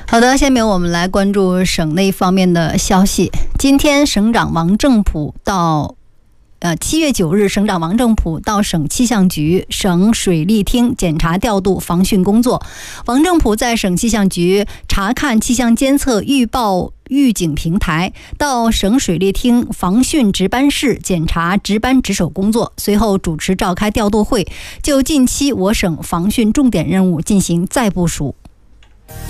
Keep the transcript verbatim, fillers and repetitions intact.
好的，下面我们来关注省内方面的消息。今天省长王正普到呃，七月九日，省长王正普到省气象局、省水利厅检查调度防汛工作。王正普在省气象局查看气象监测预报预警平台，到省水利厅防汛值班室检查值班值守工作，随后主持召开调度会，就近期我省防汛重点任务进行再部署。